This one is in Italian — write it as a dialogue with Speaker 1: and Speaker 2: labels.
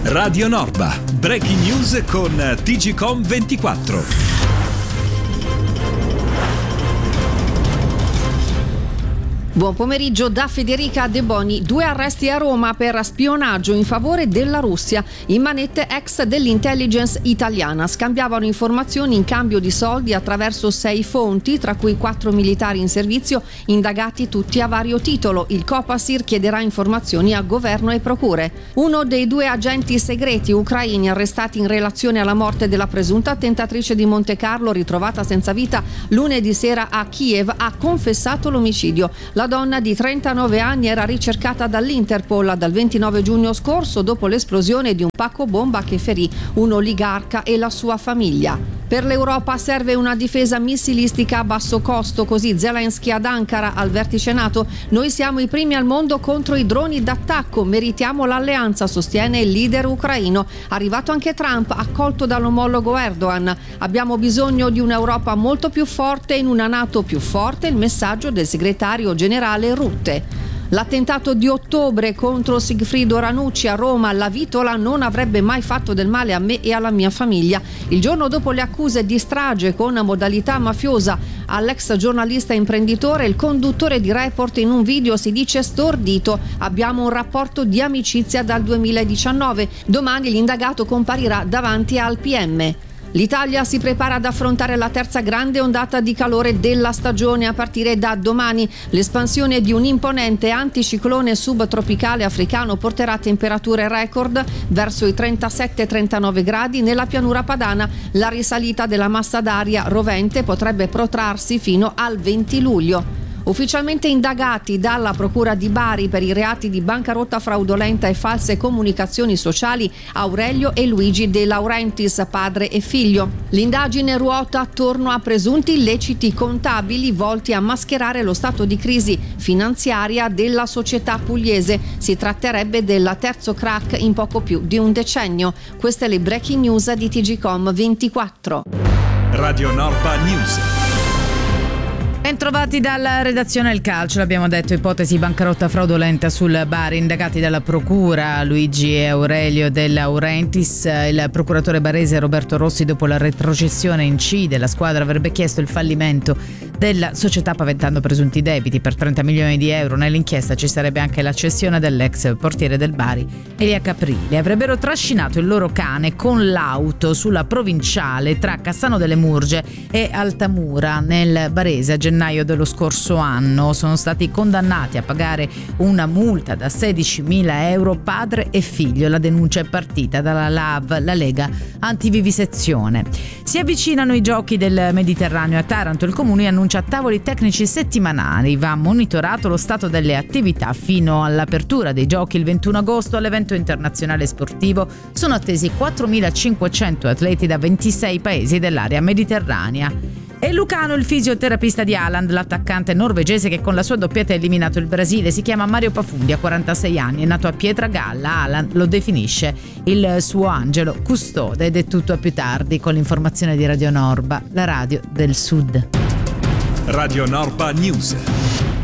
Speaker 1: Radio Norba, breaking news con TGcom 24.
Speaker 2: Buon pomeriggio da Federica De Boni. 2 arresti a Roma per spionaggio in favore della Russia. In manette ex dell'intelligence italiana. Scambiavano informazioni in cambio di soldi attraverso 6 fonti, tra cui 4 militari in servizio, indagati tutti a vario titolo. Il Copasir chiederà informazioni a governo e procure. Uno dei 2 agenti segreti ucraini arrestati in relazione alla morte della presunta attentatrice di Montecarlo ritrovata senza vita lunedì sera a Kiev ha confessato l'omicidio. La donna di 39 anni era ricercata dall'Interpol dal 29 giugno scorso dopo l'esplosione di un pacco bomba che ferì un oligarca e la sua famiglia. Per l'Europa serve una difesa missilistica a basso costo, così Zelensky ad Ankara al vertice NATO. Noi siamo i primi al mondo contro i droni d'attacco, meritiamo l'alleanza, sostiene il leader ucraino. Arrivato anche Trump, accolto dall'omologo Erdogan. Abbiamo bisogno di un'Europa molto più forte in una NATO più forte, il messaggio del segretario generale Rutte. L'attentato di ottobre contro Sigfrido Ranucci a Roma, la vitola non avrebbe mai fatto del male a me e alla mia famiglia. Il giorno dopo le accuse di strage con modalità mafiosa all'ex giornalista imprenditore, il conduttore di Report in un video si dice stordito. Abbiamo un rapporto di amicizia dal 2019. Domani l'indagato comparirà davanti al PM. L'Italia si prepara ad affrontare la terza grande ondata di calore della stagione a partire da domani. L'espansione di un imponente anticiclone subtropicale africano porterà temperature record verso i 37-39 gradi nella pianura padana. La risalita della massa d'aria rovente potrebbe protrarsi fino al 20 luglio. Ufficialmente indagati dalla Procura di Bari per i reati di bancarotta fraudolenta e false comunicazioni sociali Aurelio e Luigi De Laurentiis, padre e figlio. L'indagine ruota attorno a presunti illeciti contabili volti a mascherare lo stato di crisi finanziaria della società pugliese. Si tratterebbe del terzo crack in poco più di un decennio. Queste le breaking news di TGcom 24.
Speaker 1: Radio Norba News.
Speaker 3: Ben trovati dalla redazione Il Calcio, l'abbiamo detto, ipotesi bancarotta fraudolenta sul Bari, indagati dalla procura Luigi e Aurelio De Laurentiis. Il procuratore barese Roberto Rossi, dopo la retrocessione in C della squadra, avrebbe chiesto il fallimento della società paventando presunti debiti per 30 milioni di euro. Nell'inchiesta ci sarebbe anche la cessione dell'ex portiere del Bari, Elia Caprilli. Avrebbero trascinato il loro cane con l'auto sulla provinciale tra Cassano delle Murge e Altamura nel Barese a gennaio dello scorso anno. Sono stati condannati a pagare una multa da 16.000 euro padre e figlio. La denuncia è partita dalla LAV, la Lega Antivivisezione. Si avvicinano i giochi del Mediterraneo a Taranto. Il comune annuncia tavoli tecnici settimanali. Va monitorato lo stato delle attività fino all'apertura dei giochi il 21 agosto. All'evento internazionale sportivo sono attesi 4.500 atleti da 26 paesi dell'area mediterranea. E Lucano, il fisioterapista di Haaland, l'attaccante norvegese che con la sua doppietta ha eliminato il Brasile, si chiama Mario Pafundi, ha 46 anni, è nato a Pietragalla. Haaland lo definisce il suo angelo custode. Ed è tutto, a più tardi con l'informazione di Radio Norba, la radio del Sud.
Speaker 1: Radio Norba News.